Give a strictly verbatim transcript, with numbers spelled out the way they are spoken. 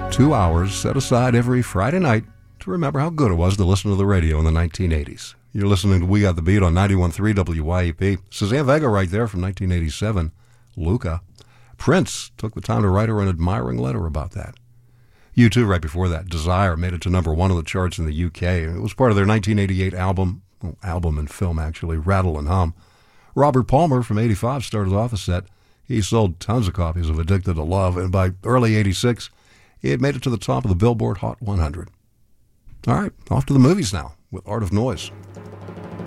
Two hours set aside every Friday night to remember how good it was to listen to the radio in the nineteen eighties. You're listening to We Got the Beat on ninety-one point three W Y E P. Suzanne Vega right there from nineteen eighty-seven. Luca. Prince took the time to write her an admiring letter about that. U two right before that, Desire, made it to number one on the charts in the U K. It was part of their nineteen eighty-eight album, well, album and film actually, Rattle and Hum. Robert Palmer from eighty-five started off a set. He sold tons of copies of Addicted to Love, and by early eighty-six, he had made it to the top of the Billboard Hot one hundred. All right, off to the movies now with Art of Noise.